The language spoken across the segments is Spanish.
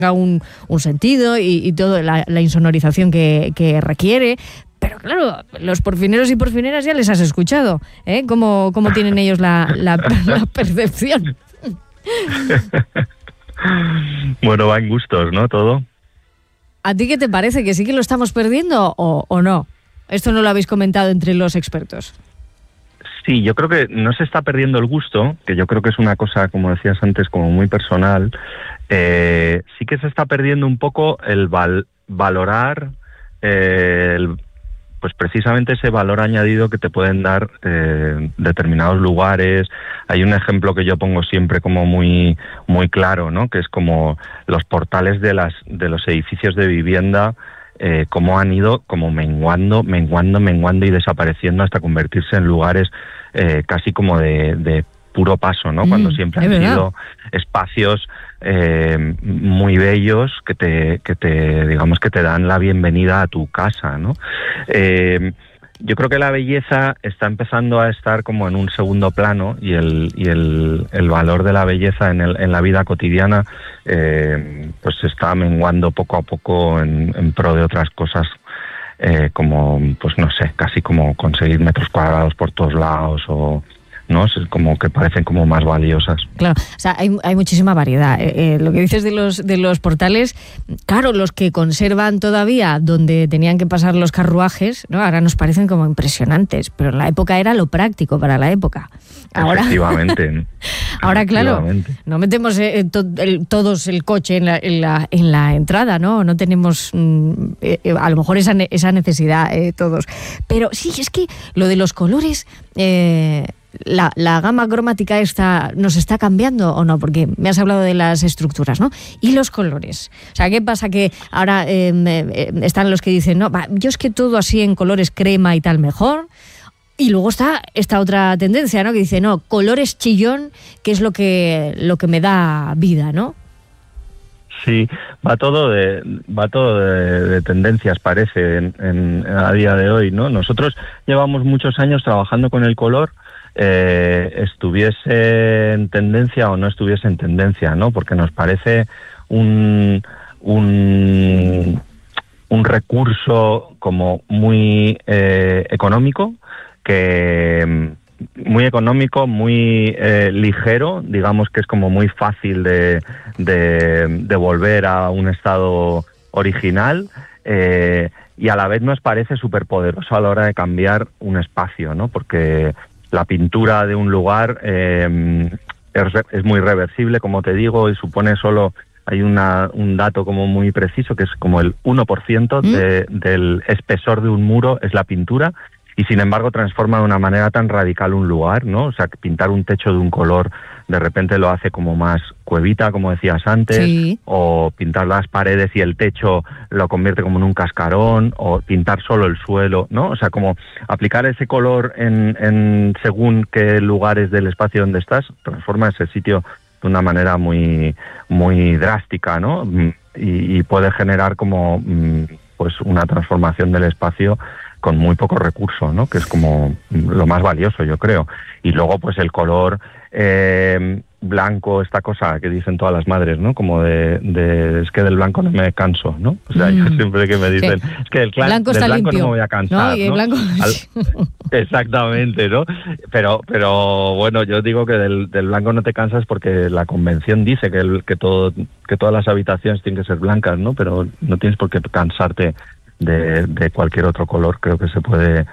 un sentido y toda la insonorización que requiere. Pero claro, los porfineros y porfineras ya les has escuchado, ¿eh? ¿Cómo tienen ellos la percepción? Bueno, va en gustos, ¿no? Todo. ¿A ti qué te parece? ¿Que sí que lo estamos perdiendo o no? Esto no lo habéis comentado entre los expertos. Sí, yo creo que no se está perdiendo el gusto, que yo creo que es una cosa, como decías antes, como muy personal. Sí que se está perdiendo un poco el valorar, pues precisamente ese valor añadido que te pueden dar determinados lugares. Hay un ejemplo que yo pongo siempre como muy muy claro, ¿no? Que es como los portales de los edificios de vivienda, cómo han ido como menguando y desapareciendo hasta convertirse en lugares casi como de puro paso, ¿no? Cuando siempre han sido espacios muy bellos que te digamos que te dan la bienvenida a tu casa, ¿no? Yo creo que la belleza está empezando a estar como en un segundo plano y el valor de la belleza en la vida cotidiana pues se está menguando poco a poco en pro de otras cosas, como, pues no sé, casi como conseguir metros cuadrados por todos lados o... ¿no? Es como que parecen como más valiosas. Claro, o sea, hay muchísima variedad. Lo que dices de los portales, claro, los que conservan todavía donde tenían que pasar los carruajes, ¿no? Ahora nos parecen como impresionantes, pero en la época era lo práctico para la época. Ahora, efectivamente. Ahora, claro, no metemos todos el coche en la entrada, ¿no? No tenemos a lo mejor esa necesidad todos. Pero sí, es que lo de los colores... La gama cromática nos está cambiando o no, porque me has hablado de las estructuras, ¿no? Y los colores. O sea, ¿qué pasa? Que ahora están los que dicen, no, yo es que todo así en colores crema y tal mejor. Y luego está esta otra tendencia, ¿no? Que dice, no, colores chillón, que es lo que me da vida, ¿no? Sí, va todo de tendencias, parece, a día de hoy, ¿no? Nosotros llevamos muchos años trabajando con el color, estuviese en tendencia o no estuviese en tendencia, ¿no? Porque nos parece un recurso como muy económico, muy ligero, digamos que es como muy fácil de volver a un estado original, y a la vez nos parece súper poderoso a la hora de cambiar un espacio, ¿no? Porque la pintura de un lugar es muy reversible, como te digo, y supone solo... Hay un dato como muy preciso, que es como el 1% del espesor de un muro es la pintura, y sin embargo transforma de una manera tan radical un lugar, ¿no? O sea, pintar un techo de un color de repente lo hace como más cuevita, como decías antes, sí. O pintar las paredes y el techo lo convierte como en un cascarón, o pintar solo el suelo, ¿no? O sea, como aplicar ese color en según qué lugares del espacio donde estás, transforma ese sitio de una manera muy, muy drástica, ¿no? Y puede generar como pues una transformación del espacio con muy poco recurso, ¿no? Que es como lo más valioso, yo creo. Y luego, pues el color blanco, esta cosa que dicen todas las madres, ¿no? Como es que del blanco no me canso, ¿no? O sea, yo siempre que me dicen, sí. Es que blanco del blanco limpio, no me voy a cansar, ¿no? Y el blanco... Exactamente, ¿no? Pero bueno, yo digo que del blanco no te cansas porque la convención dice que todas las habitaciones tienen que ser blancas, ¿no? Pero no tienes por qué cansarte de cualquier otro color. Creo que se puede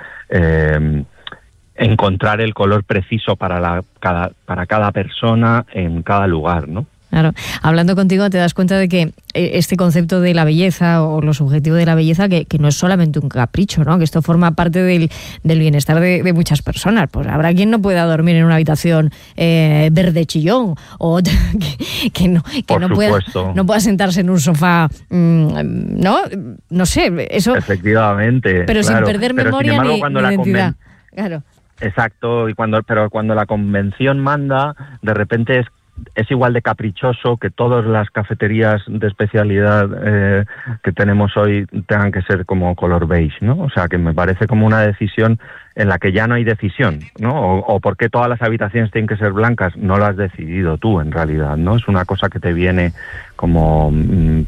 encontrar el color preciso para cada persona en cada lugar, ¿no? Claro, hablando contigo te das cuenta de que este concepto de la belleza o lo subjetivo de la belleza que no es solamente un capricho, ¿no? Que esto forma parte del bienestar de muchas personas. Pues habrá quien no pueda dormir en una habitación verde chillón, o que no pueda sentarse en un sofá, ¿no? No sé, eso... Efectivamente. Pero claro, sin perder memoria ni identidad. Claro. Exacto, pero cuando la convención manda, de repente es igual de caprichoso que todas las cafeterías de especialidad que tenemos hoy tengan que ser como color beige, ¿no? O sea, que me parece como una decisión en la que ya no hay decisión, ¿no? O por qué todas las habitaciones tienen que ser blancas, no lo has decidido tú en realidad, ¿no? Es una cosa que te viene como